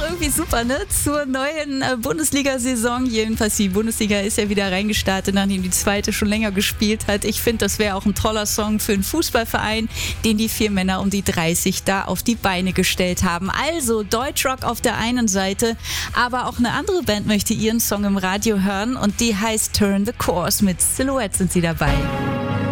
irgendwie super, ne? Zur neuen Bundesliga-Saison. Jedenfalls die Bundesliga ist ja wieder reingestartet, nachdem die zweite schon länger gespielt hat. Ich finde, das wäre auch ein toller Song für einen Fußballverein, den die 4 Männer um die 30 da auf die Beine gestellt haben. Also Deutschrock auf der einen Seite, aber auch eine andere Band möchte ihren Song im Radio hören und die heißt Turn the Course. Mit Silhouette sind sie dabei.